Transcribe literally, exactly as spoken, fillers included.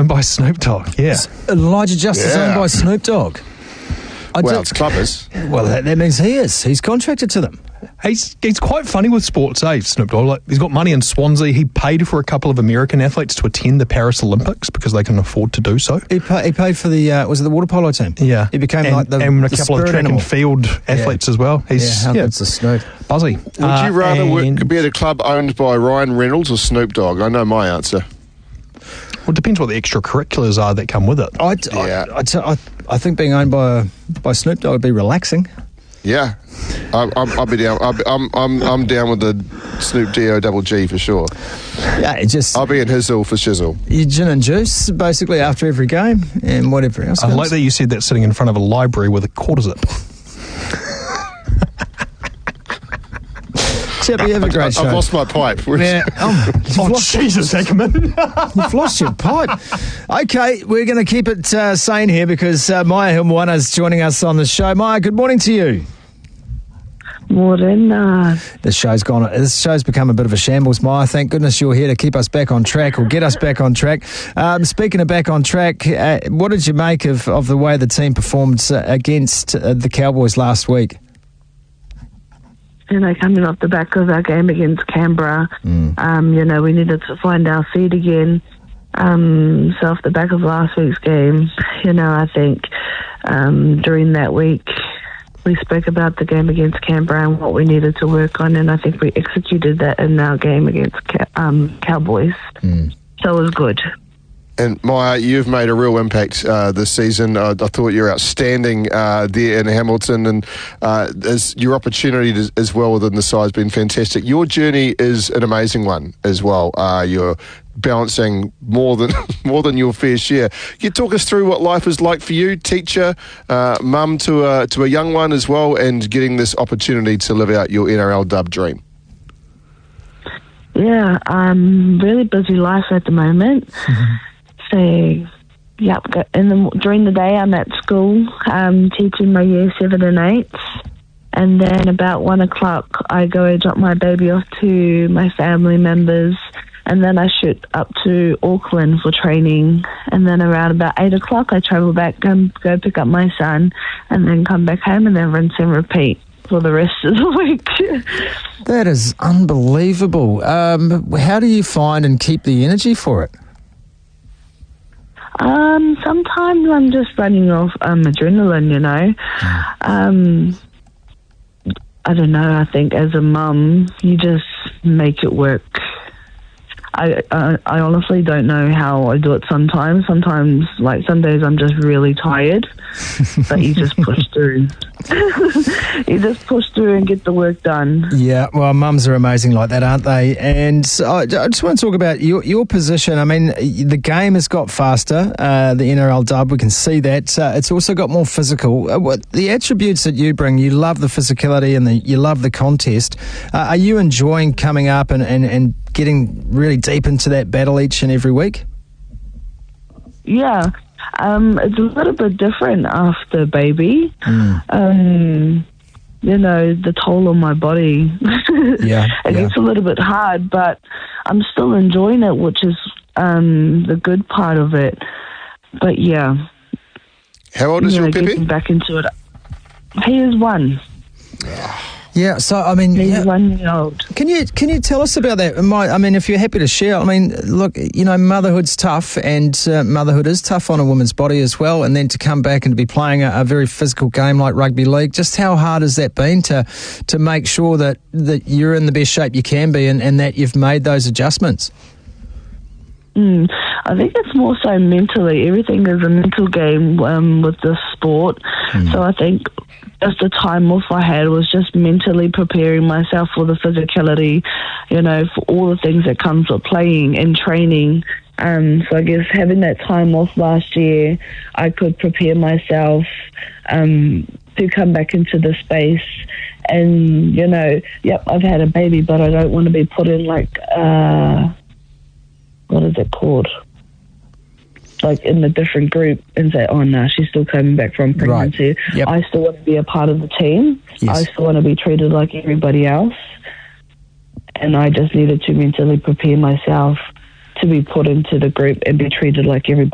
owned by Snoop Dogg, yeah. Elijah Justice Yeah. owned by Snoop Dogg. I Well, did- it's Clubbers. Well, that, that means he is. He's contracted to them. He's he's quite funny with sports, eh, Snoop Dogg? Like, he's got money in Swansea. He paid for a couple of American athletes to attend the Paris Olympics because they can afford to do so. He, pay, he paid for the, uh, was it the water polo team? Yeah. He became and, like the And a the couple of spirit track animal. and field athletes as well. He's, Yeah, how yeah, good's the Snoop? buzzy. Would Uh, you rather work, and- be at a club owned by Ryan Reynolds or Snoop Dogg? I know my answer. Well, it depends what the extracurriculars are that come with it. I, Yeah. I, I, t- I, I think being owned by by Snoop Dogg would be relaxing. Yeah, I, I'm, I'll be down. I'll be, I'm, I'm, I'm down with the Snoop D O double G for sure. Yeah, it just I'll be in Hizzle for shizzle. you gin and juice basically after every game and whatever else. I comes. like that you said that sitting in front of a library with a quarter zip. Chippy, have a great I've show. lost my pipe. Yeah. Oh, you've, Oh, lost, Jesus, Ackerman. you've lost your pipe. Okay, we're going to keep it uh, sane here because uh, Maya Hilmwana is joining us on the show. Maya, good morning to you. Morning. Uh, This show's gone. This show's become a bit of a shambles, Maya. Thank goodness you're here to keep us back on track or get us back on track. Um, speaking of back on track, uh, what did you make of, of the way the team performed uh, against uh, the Cowboys last week? you know, coming off the back of our game against Canberra, Mm. um, you know, we needed to find our feet again. Um, so off the back of last week's game, you know, I think um, during that week we spoke about the game against Canberra and what we needed to work on, and I think we executed that in our game against Ca- um, Cowboys. Mm. So it was good. And Maya, you've made a real impact uh, this season. Uh, I thought you were outstanding uh, there in Hamilton, and uh, as your opportunity to, as well within the side has been fantastic. Your journey is an amazing one as well. Uh, you're balancing more than more than your fair share. Can you talk us through what life is like for you, teacher, uh, mum to a to a young one as well, and getting this opportunity to live out your N R L dub dream? Yeah, um, really busy life at the moment. Mm-hmm. So, yep. go- In the during the day, I'm at school um, teaching my year seven and eights, and then about one o'clock, I go and drop my baby off to my family members, and then I shoot up to Auckland for training, and then around about eight o'clock, I travel back and go pick up my son, and then come back home, and then rinse and repeat for the rest of the week. That is unbelievable. Um, how do you find and keep the energy for it? Um, sometimes I'm just running off um, adrenaline, you know. Um, I don't know. I think as a mum, you just make it work. I, I I honestly don't know how I do it sometimes. Sometimes, like some days, I'm just really tired, but you just push through. You just push through and get the work done. Yeah, well, mums are amazing like that, aren't they? And I, I just want to talk about your your position. I mean, the game has got faster, uh, the N R L dub, we can see that. Uh, it's also got more physical. Uh, what the attributes that you bring, you love the physicality and the, you love the contest. Uh, are you enjoying coming up and, and, and getting really deep into that battle each and every week? Yeah. Um, it's a little bit different after baby. Mm. Um, you know, the toll on my body. Yeah, it yeah. gets a little bit hard, but I'm still enjoying it, which is um, the good part of it. But yeah, How old is you know, your getting Pepe? back into it. He is one. Yeah, so I mean, He's yeah. one year old. Can you can you tell us about that? My, I mean, if you're happy to share, I mean, look, you know, motherhood's tough, and uh, motherhood is tough on a woman's body as well. And then to come back and to be playing a, a very physical game like rugby league, just how hard has that been to to make sure that, that you're in the best shape you can be, and, and that you've made those adjustments? Mm, I think it's more so mentally. Everything is a mental game um, with this sport. Mm. So I think just the time off I had was just mentally preparing myself for the physicality, you know, for all the things that comes with playing and training. Um, so I guess having that time off last year, I could prepare myself um, to come back into the space. And, you know, yep, I've had a baby, but I don't want to be put in like... Uh, what is it called? Like in a different group and say, oh no, she's still coming back from pregnancy. Right. Yep. I still want to be a part of the team. Yes. I still want to be treated like everybody else. And I just needed to mentally prepare myself to be put into the group and be treated like everybody